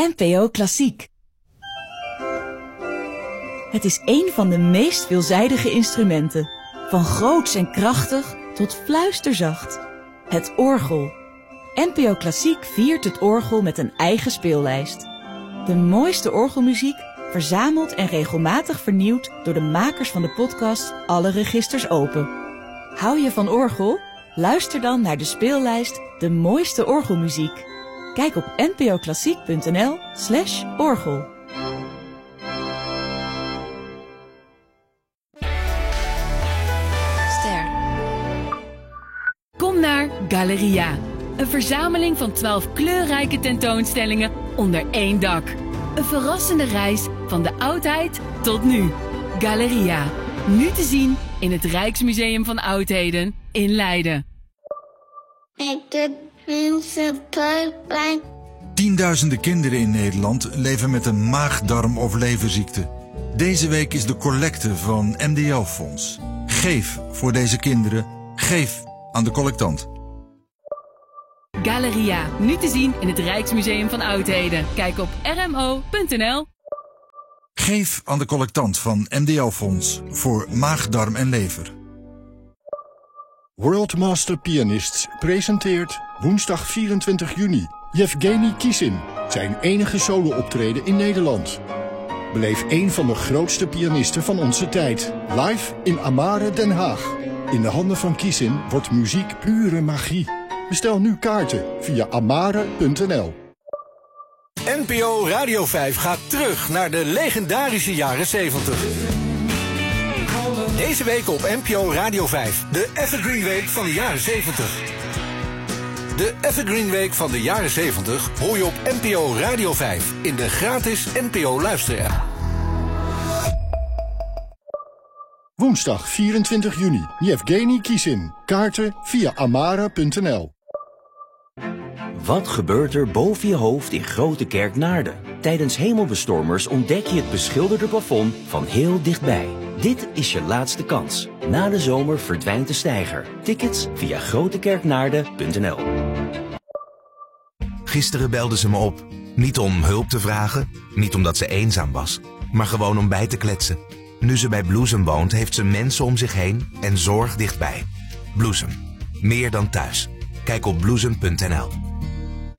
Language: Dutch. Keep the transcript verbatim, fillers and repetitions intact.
N P O Klassiek. Het is een van de meest veelzijdige instrumenten. Van groots en krachtig tot fluisterzacht. Het orgel. N P O Klassiek viert het orgel met een eigen speellijst. De mooiste orgelmuziek, verzameld en regelmatig vernieuwd door de makers van de podcast Alle Registers Open. Hou je van orgel? Luister dan naar de speellijst De mooiste orgelmuziek. Kijk op npoklassiek.nl slash orgel. Ster. Kom naar Galeria. Een verzameling van twaalf kleurrijke tentoonstellingen onder één dak. Een verrassende reis van de oudheid tot nu. Galeria. Nu te zien in het Rijksmuseum van Oudheden in Leiden. Tienduizenden kinderen in Nederland leven met een maag-darm-overlevenziekte. Deze week is de collecte van M D L-fonds. Geef voor deze kinderen. Geef aan de collectant. Galeria, nu te zien in het Rijksmuseum van Oudheden. Kijk op r m o punt n l. Geef aan de collectant van M D L-fonds voor maag, darm en lever. World Master Pianists presenteert woensdag vierentwintig juni Yevgeny Kissin, zijn enige solo-optreden in Nederland. Beleef een van de grootste pianisten van onze tijd, live in Amare, Den Haag. In de handen van Kissin wordt muziek pure magie. Bestel nu kaarten via amare punt n l. N P O Radio vijf gaat terug naar de legendarische jaren zeventig. Deze week op N P O Radio vijf, de Evergreen Week van de jaren zeventig. De Evergreen Week van de jaren zeventig hoor je op N P O Radio vijf in de gratis N P O luisterapp. Woensdag vierentwintig juni, Yevgeny Kissin. Kaarten via amare punt n l. Wat gebeurt er boven je hoofd in Grote Kerk Naarden? Tijdens hemelbestormers ontdek je het beschilderde plafond van heel dichtbij. Dit is je laatste kans. Na de zomer verdwijnt de steiger. Tickets via grotekerknaarden punt n l. Gisteren belde ze me op. Niet om hulp te vragen, niet omdat ze eenzaam was, maar gewoon om bij te kletsen. Nu ze bij Bloesem woont, heeft ze mensen om zich heen en zorg dichtbij. Bloesem. Meer dan thuis. Kijk op bloesem punt n l.